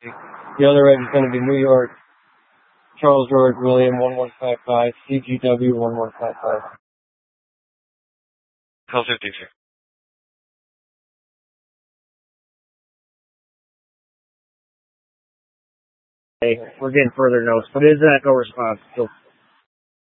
The other reg is going to be New York, Charles George William 1155, CGW 1155. Call 52. Hey, we're getting further notes, but it is an echo response. So